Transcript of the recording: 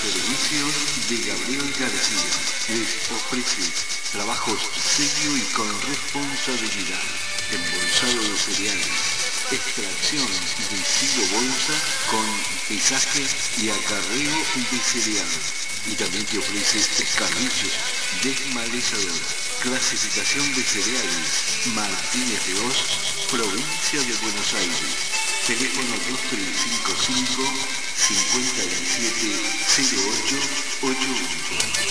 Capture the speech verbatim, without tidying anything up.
servicios de Gabriel García. Les ofrece trabajos serio y con responsabilidad. Embolsado de cereales, extracción de silo bolsa con pesaje y acarreo de cereal. Y también te ofrece escarrillo, desmalezador, clasificación de cereales, Martínez de Oz, provincia de Buenos Aires. Teléfono dos tres cinco cinco, cinco siete cero ocho ocho uno.